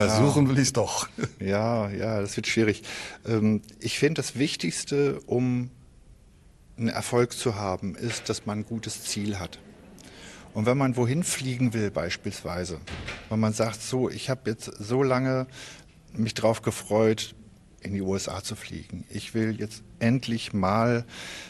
Versuchen will ich es doch. Ja, das wird schwierig. Ich finde, das Wichtigste, um einen Erfolg zu haben, ist, dass man ein gutes Ziel hat. Und wenn man wohin fliegen will beispielsweise, wenn man sagt, so, ich habe jetzt so lange mich drauf gefreut, in die USA zu fliegen. Ich will jetzt endlich mal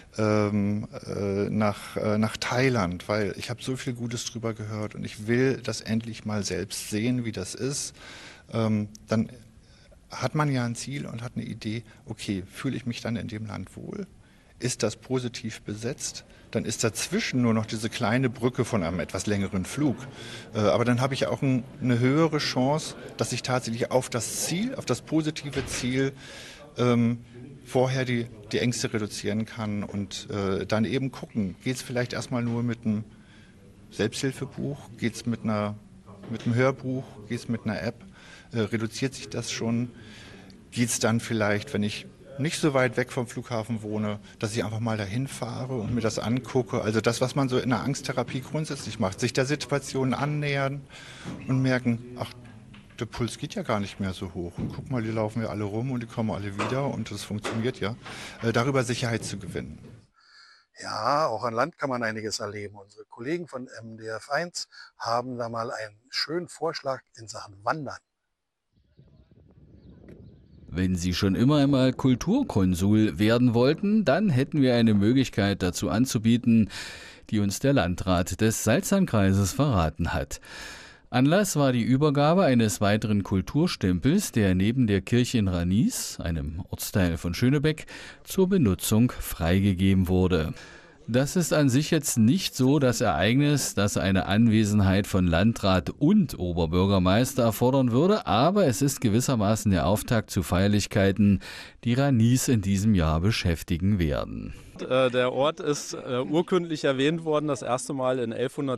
nach Thailand, weil ich habe so viel Gutes drüber gehört und ich will das endlich mal selbst sehen, wie das ist. Dann hat man ja ein Ziel und hat eine Idee, okay, fühle ich mich dann in dem Land wohl? Ist das positiv besetzt? Dann ist dazwischen nur noch diese kleine Brücke von einem etwas längeren Flug. Aber dann habe ich auch eine höhere Chance, dass ich tatsächlich auf das Ziel, auf das positive Ziel vorher die Ängste reduzieren kann und dann eben gucken, geht es vielleicht erstmal nur mit einem Selbsthilfebuch, geht es mit einem Hörbuch, geht es mit einer App, reduziert sich das schon, geht es dann vielleicht, wenn ich nicht so weit weg vom Flughafen wohne, dass ich einfach mal dahin fahre und mir das angucke. Also das, was man so in der Angsttherapie grundsätzlich macht, sich der Situation annähern und merken, ach, der Puls geht ja gar nicht mehr so hoch. Und guck mal, die laufen ja alle rum und die kommen alle wieder und das funktioniert ja. Darüber Sicherheit zu gewinnen. Ja, auch an Land kann man einiges erleben. Unsere Kollegen von MDF1 haben da mal einen schönen Vorschlag in Sachen Wandern. Wenn Sie schon immer einmal Kulturkonsul werden wollten, dann hätten wir eine Möglichkeit dazu anzubieten, die uns der Landrat des Salzernkreises verraten hat. Anlass war die Übergabe eines weiteren Kulturstempels, der neben der Kirche in Ranis, einem Ortsteil von Schönebeck, zur Benutzung freigegeben wurde. Das ist an sich jetzt nicht so das Ereignis, das eine Anwesenheit von Landrat und Oberbürgermeister erfordern würde, aber es ist gewissermaßen der Auftakt zu Feierlichkeiten, die Ranis in diesem Jahr beschäftigen werden. Der Ort ist urkundlich erwähnt worden, das erste Mal in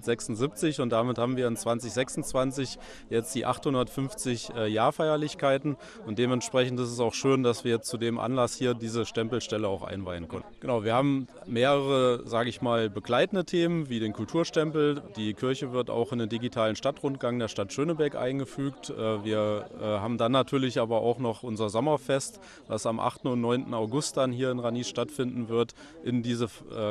1176 und damit haben wir in 2026 jetzt die 850 Jahrfeierlichkeiten und dementsprechend ist es auch schön, dass wir zu dem Anlass hier diese Stempelstelle auch einweihen konnten. Genau, wir haben mehrere, sage ich mal, begleitende Themen wie den Kulturstempel. Die Kirche wird auch in den digitalen Stadtrundgang der Stadt Schönebeck eingefügt. Wir haben dann natürlich aber auch noch unser Sommerfest, das am 8. und 9. August dann hier in Ranis stattfinden wird, in diese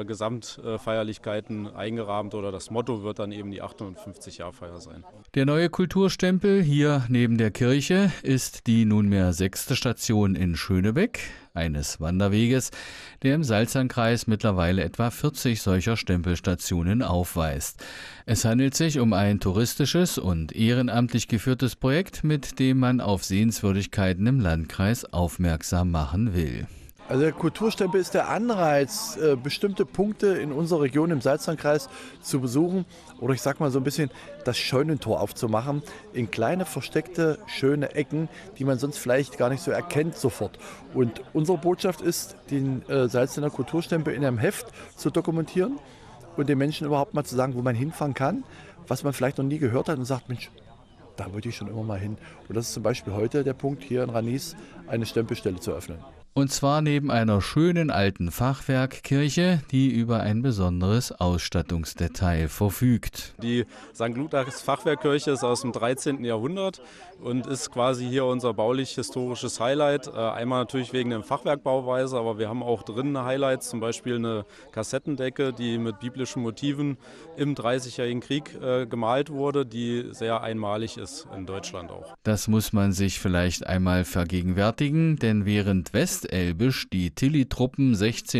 Gesamtfeierlichkeiten eingerahmt oder das Motto wird dann eben die 850-Jahr-Feier sein. Der neue Kulturstempel hier neben der Kirche ist die nunmehr 6. Station in Schönebeck, eines Wanderweges, der im Salzernkreis mittlerweile etwa 40 solcher Stempelstationen aufweist. Es handelt sich um ein touristisches und ehrenamtlich geführtes Projekt, mit dem man auf Sehenswürdigkeiten im Landkreis aufmerksam machen will. Also der Kulturstempel ist der Anreiz, bestimmte Punkte in unserer Region im Salzernkreis zu besuchen oder ich sag mal so ein bisschen das Scheunentor aufzumachen in kleine, versteckte, schöne Ecken, die man sonst vielleicht gar nicht so erkennt sofort. Und unsere Botschaft ist, den Salzerner Kulturstempel in einem Heft zu dokumentieren und den Menschen überhaupt mal zu sagen, wo man hinfahren kann, was man vielleicht noch nie gehört hat und sagt, Mensch, da wollte ich schon immer mal hin. Und das ist zum Beispiel heute der Punkt, hier in Ranis eine Stempelstelle zu öffnen. Und zwar neben einer schönen alten Fachwerkkirche, die über ein besonderes Ausstattungsdetail verfügt. Die St. Luthers Fachwerkkirche ist aus dem 13. Jahrhundert und ist quasi hier unser baulich-historisches Highlight. Einmal natürlich wegen der Fachwerkbauweise, aber wir haben auch drinnen Highlights, zum Beispiel eine Kassettendecke, die mit biblischen Motiven im 30-jährigen Krieg gemalt wurde, die sehr einmalig ist in Deutschland auch. Das muss man sich vielleicht einmal vergegenwärtigen, denn während Westelbisch die Tilly-Truppen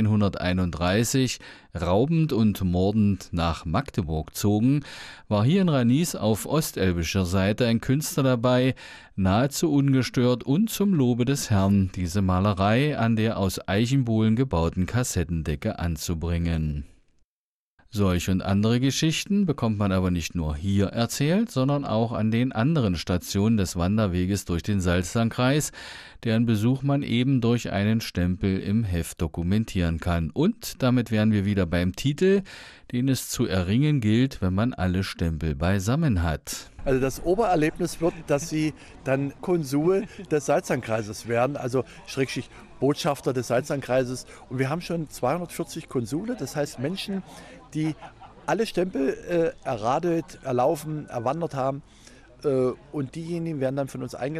1631 raubend und mordend nach Magdeburg zogen, war hier in Ranis auf ostelbischer Seite ein Künstler dabei, nahezu ungestört und zum Lobe des Herrn diese Malerei an der aus Eichenbohlen gebauten Kassettendecke anzubringen. Solch und andere Geschichten bekommt man aber nicht nur hier erzählt, sondern auch an den anderen Stationen des Wanderweges durch den Salzernkreis, deren Besuch man eben durch einen Stempel im Heft dokumentieren kann. Und damit wären wir wieder beim Titel, den es zu erringen gilt, wenn man alle Stempel beisammen hat. Also das Obererlebnis wird, dass Sie dann Konsul des Salzernkreises werden, also Schrägstrich Botschafter des Salzernkreises. Und wir haben schon 240 Konsule, das heißt Menschen, die alle Stempel erradelt, erlaufen, erwandert haben. Und diejenigen werden dann von uns eingeladen.